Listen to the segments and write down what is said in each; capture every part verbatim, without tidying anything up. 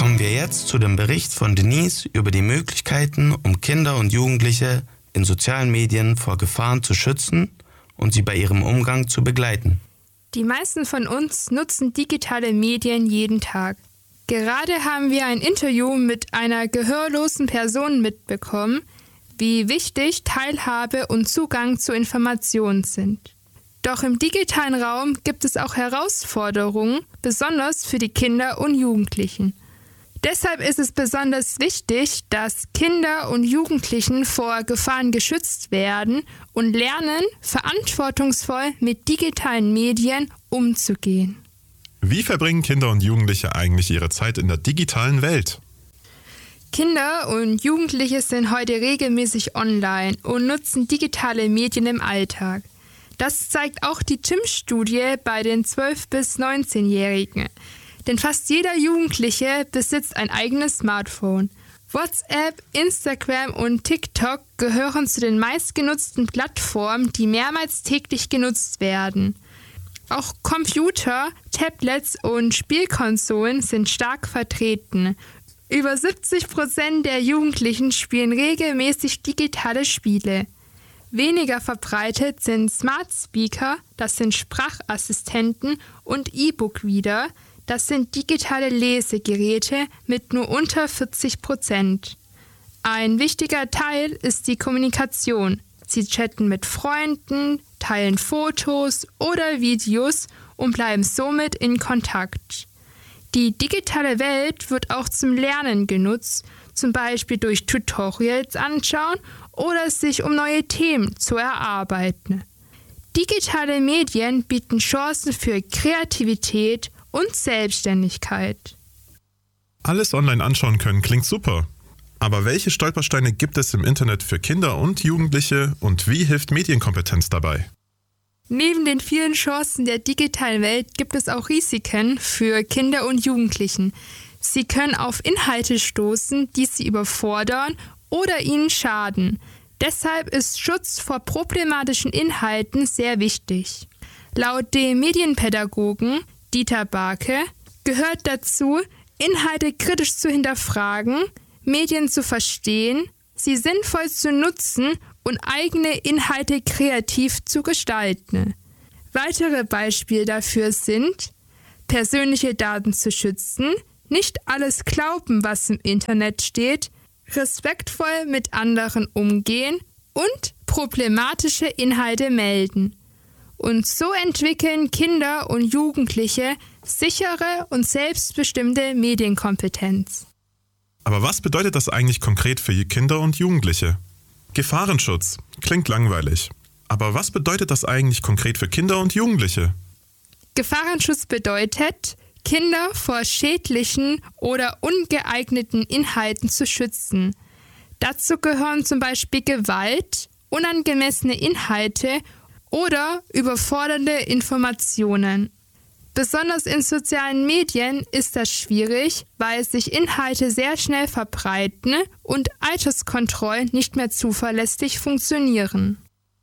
Kommen wir jetzt zu dem Bericht von Denise über die Möglichkeiten, um Kinder und Jugendliche in sozialen Medien vor Gefahren zu schützen und sie bei ihrem Umgang zu begleiten. Die meisten von uns nutzen digitale Medien jeden Tag. Gerade haben wir ein Interview mit einer gehörlosen Person mitbekommen, wie wichtig Teilhabe und Zugang zu Informationen sind. Doch im digitalen Raum gibt es auch Herausforderungen, besonders für die Kinder und Jugendlichen. Deshalb ist es besonders wichtig, dass Kinder und Jugendlichen vor Gefahren geschützt werden und lernen, verantwortungsvoll mit digitalen Medien umzugehen. Wie verbringen Kinder und Jugendliche eigentlich ihre Zeit in der digitalen Welt? Kinder und Jugendliche sind heute regelmäßig online und nutzen digitale Medien im Alltag. Das zeigt auch die T I M-Studie bei den zwölf- bis neunzehnjährigen. Denn fast jeder Jugendliche besitzt ein eigenes Smartphone. WhatsApp, Instagram und TikTok gehören zu den meistgenutzten Plattformen, die mehrmals täglich genutzt werden. Auch Computer, Tablets und Spielkonsolen sind stark vertreten. Über siebzig Prozent der Jugendlichen spielen regelmäßig digitale Spiele. Weniger verbreitet sind Smart Speaker, das sind Sprachassistenten, und E-Book-Reader, das sind digitale Lesegeräte mit nur unter vierzig Prozent. Ein wichtiger Teil ist die Kommunikation. Sie chatten mit Freunden, teilen Fotos oder Videos und bleiben somit in Kontakt. Die digitale Welt wird auch zum Lernen genutzt, zum Beispiel durch Tutorials anschauen oder sich um neue Themen zu erarbeiten. Digitale Medien bieten Chancen für Kreativität und Selbstständigkeit. Alles online anschauen können klingt super. Aber welche Stolpersteine gibt es im Internet für Kinder und Jugendliche und wie hilft Medienkompetenz dabei? Neben den vielen Chancen der digitalen Welt gibt es auch Risiken für Kinder und Jugendlichen. Sie können auf Inhalte stoßen, die sie überfordern oder ihnen schaden. Deshalb ist Schutz vor problematischen Inhalten sehr wichtig. Laut dem Medienpädagogen Dieter Barke gehört dazu, Inhalte kritisch zu hinterfragen, Medien zu verstehen, sie sinnvoll zu nutzen und eigene Inhalte kreativ zu gestalten. Weitere Beispiele dafür sind, persönliche Daten zu schützen, nicht alles glauben, was im Internet steht, respektvoll mit anderen umgehen und problematische Inhalte melden. Und so entwickeln Kinder und Jugendliche sichere und selbstbestimmte Medienkompetenz. Aber was bedeutet das eigentlich konkret für Kinder und Jugendliche? Gefahrenschutz klingt langweilig. Aber was bedeutet das eigentlich konkret für Kinder und Jugendliche? Gefahrenschutz bedeutet, Kinder vor schädlichen oder ungeeigneten Inhalten zu schützen. Dazu gehören zum Beispiel Gewalt, unangemessene Inhalte oder überfordernde Informationen. Besonders in sozialen Medien ist das schwierig, weil sich Inhalte sehr schnell verbreiten und Alterskontrollen nicht mehr zuverlässig funktionieren.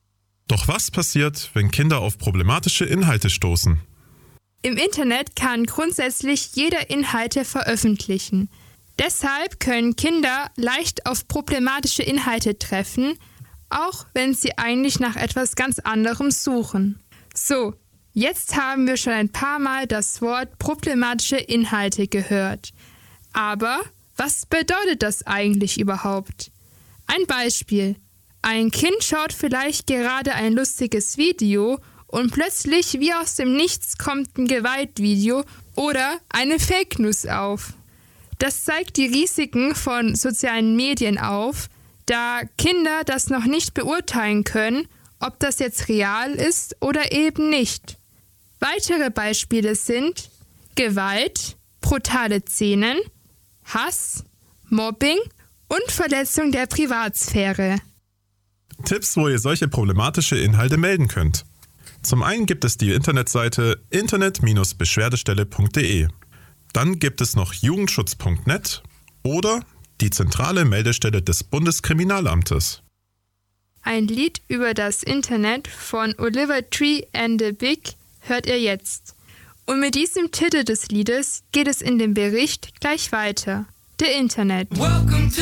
Doch was passiert, wenn Kinder auf problematische Inhalte stoßen? Im Internet kann grundsätzlich jeder Inhalte veröffentlichen. Deshalb können Kinder leicht auf problematische Inhalte treffen, auch wenn sie eigentlich nach etwas ganz anderem suchen. So, jetzt haben wir schon ein paar Mal das Wort problematische Inhalte gehört. Aber was bedeutet das eigentlich überhaupt? Ein Beispiel. Ein Kind schaut vielleicht gerade ein lustiges Video und plötzlich wie aus dem Nichts kommt ein Gewaltvideo oder eine Fake News auf. Das zeigt die Risiken von sozialen Medien auf, da Kinder das noch nicht beurteilen können, ob das jetzt real ist oder eben nicht. Weitere Beispiele sind Gewalt, brutale Szenen, Hass, Mobbing und Verletzung der Privatsphäre. Tipps, wo ihr solche problematische Inhalte melden könnt. Zum einen gibt es die Internetseite internet Bindestrich beschwerdestelle Punkt de. Dann gibt es noch jugendschutz Punkt net oder die zentrale Meldestelle des Bundeskriminalamtes. Ein Lied über das Internet von Oliver Tree and the Big hört ihr jetzt. Und mit diesem Titel des Liedes geht es in dem Bericht gleich weiter. Der Internet.